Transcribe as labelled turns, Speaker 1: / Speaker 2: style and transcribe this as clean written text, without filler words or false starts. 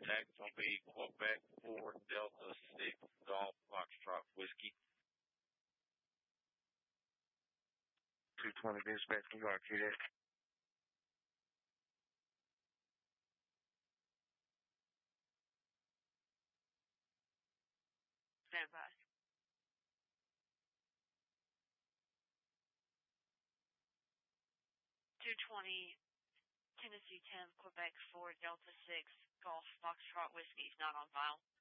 Speaker 1: That's going to be Quebec 4 Delta 6 Golf Foxtrot Whiskey. 220 dispatch, can you RQ that?
Speaker 2: Stand by. 220 Tennessee 10 Quebec 4 Delta 6 Golf Foxtrot Whiskey is not on file.